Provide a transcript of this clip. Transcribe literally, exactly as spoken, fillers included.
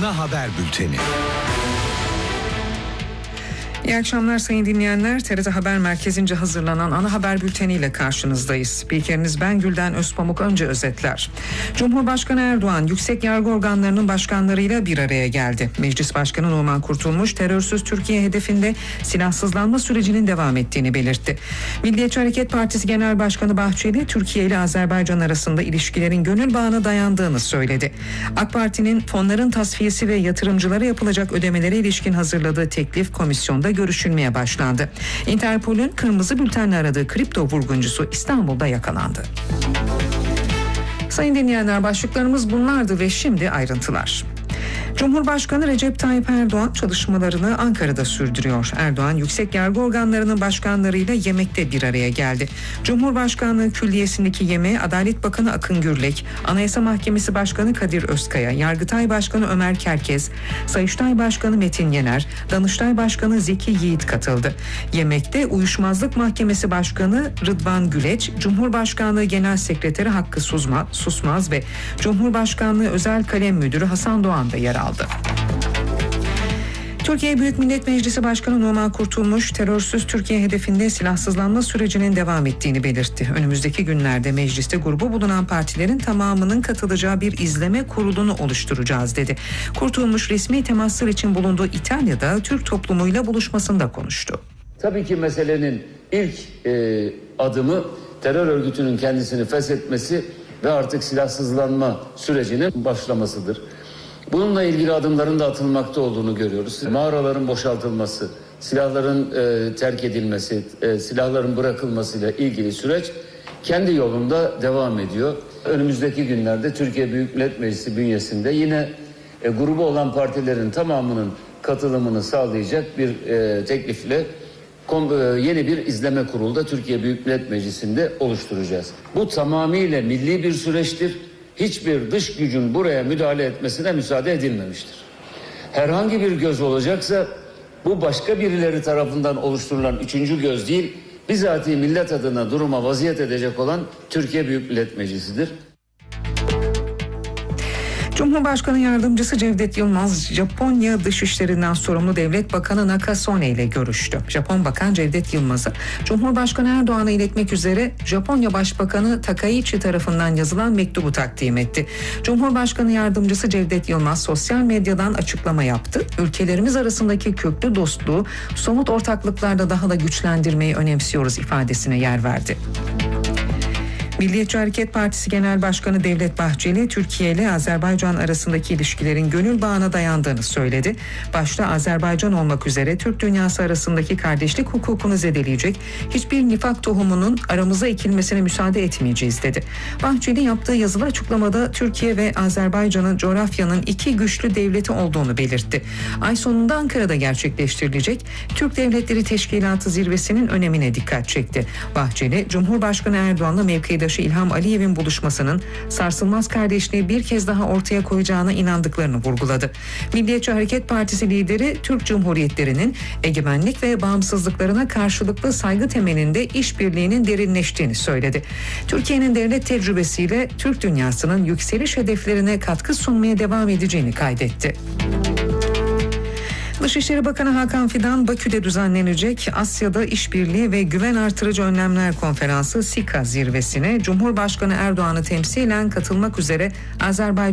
Ana haber bülteni. İyi akşamlar sayın dinleyenler. T R T Haber Merkezi'nce hazırlanan ana haber bülteniyle karşınızdayız. Spikeriniz ben Gülden Özpamuk. Önce özetler. Cumhurbaşkanı Erdoğan yüksek yargı organlarının başkanlarıyla bir araya geldi. Meclis Başkanı Numan Kurtulmuş terörsüz Türkiye hedefinde silahsızlanma sürecinin devam ettiğini belirtti. Milliyetçi Hareket Partisi Genel Başkanı Bahçeli Türkiye ile Azerbaycan arasında ilişkilerin gönül bağına dayandığını söyledi. AK Parti'nin fonların tasfiyesi ve yatırımcılara yapılacak ödemelere ilişkin hazırladığı teklif komisyonda görüşülmeye başlandı. Interpol'ün kırmızı bültenle aradığı kripto vurguncusu İstanbul'da yakalandı. Sayın dinleyenler, başlıklarımız bunlardı ve şimdi ayrıntılar. Cumhurbaşkanı Recep Tayyip Erdoğan çalışmalarını Ankara'da sürdürüyor. Erdoğan yüksek yargı organlarının başkanlarıyla yemekte bir araya geldi. Cumhurbaşkanlığı Külliyesi'ndeki yemeğe Adalet Bakanı Akın Gürlek, Anayasa Mahkemesi Başkanı Kadir Özkaya, Yargıtay Başkanı Ömer Kerkez, Sayıştay Başkanı Metin Yener, Danıştay Başkanı Zeki Yiğit katıldı. Yemekte Uyuşmazlık Mahkemesi Başkanı Rıdvan Güleç, Cumhurbaşkanlığı Genel Sekreteri Hakkı Susma, Susmaz ve Cumhurbaşkanlığı Özel Kalem Müdürü Hasan Doğan da yer aldı. Türkiye Büyük Millet Meclisi Başkanı Numan Kurtulmuş terörsüz Türkiye hedefinde silahsızlanma sürecinin devam ettiğini belirtti. Önümüzdeki günlerde mecliste grubu bulunan partilerin tamamının katılacağı bir izleme kurulunu oluşturacağız dedi. Kurtulmuş resmi temaslar için bulunduğu İtalya'da Türk toplumuyla buluşmasında konuştu. Tabii ki meselenin ilk e, adımı terör örgütünün kendisini feshetmesi ve artık silahsızlanma sürecinin başlamasıdır. Bununla ilgili adımların da atılmakta olduğunu görüyoruz. Mağaraların boşaltılması, silahların e, terk edilmesi, e, silahların bırakılmasıyla ilgili süreç kendi yolunda devam ediyor. Önümüzdeki günlerde Türkiye Büyük Millet Meclisi bünyesinde yine e, grubu olan partilerin tamamının katılımını sağlayacak bir e, teklifle kom, e, yeni bir izleme kurulu da Türkiye Büyük Millet Meclisi'nde oluşturacağız. Bu tamamıyla milli bir süreçtir. Hiçbir dış gücün buraya müdahale etmesine müsaade edilmemiştir. Herhangi bir göz olacaksa bu başka birileri tarafından oluşturulan üçüncü göz değil, bizatihi millet adına duruma vaziyet edecek olan Türkiye Büyük Millet Meclisi'dir. Cumhurbaşkanı Yardımcısı Cevdet Yılmaz, Japonya Dışişlerinden sorumlu Devlet Bakanı Nakasone ile görüştü. Japon Bakan Cevdet Yılmaz'a Cumhurbaşkanı Erdoğan'a iletmek üzere Japonya Başbakanı Takaichi tarafından yazılan mektubu takdim etti. Cumhurbaşkanı Yardımcısı Cevdet Yılmaz sosyal medyadan açıklama yaptı. Ülkelerimiz arasındaki köklü dostluğu somut ortaklıklarda daha da güçlendirmeyi önemsiyoruz ifadesine yer verdi. Milliyetçi Hareket Partisi Genel Başkanı Devlet Bahçeli, Türkiye ile Azerbaycan arasındaki ilişkilerin gönül bağına dayandığını söyledi. Başta Azerbaycan olmak üzere Türk dünyası arasındaki kardeşlik hukukunu zedeleyecek hiçbir nifak tohumunun aramıza ekilmesine müsaade etmeyeceğiz dedi. Bahçeli yaptığı yazılı açıklamada Türkiye ve Azerbaycan'ın coğrafyanın iki güçlü devleti olduğunu belirtti. Ay sonunda Ankara'da gerçekleştirilecek Türk Devletleri Teşkilatı zirvesinin önemine dikkat çekti. Bahçeli, Cumhurbaşkanı Erdoğan'la mevkidaşı İlham Aliyev'in buluşmasının sarsılmaz kardeşliği bir kez daha ortaya koyacağına inandıklarını vurguladı. Milliyetçi Hareket Partisi lideri Türk Cumhuriyetlerinin egemenlik ve bağımsızlıklarına karşılıklı saygı temelinde işbirliğinin derinleştiğini söyledi. Türkiye'nin devlet tecrübesiyle Türk dünyasının yükseliş hedeflerine katkı sunmaya devam edeceğini kaydetti. Dışişleri Bakanı Hakan Fidan, Bakü'de düzenlenecek Asya'da İşbirliği ve Güven Artırıcı Önlemler Konferansı SİKA zirvesine Cumhurbaşkanı Erdoğan'ı temsilen katılmak üzere Azerbaycan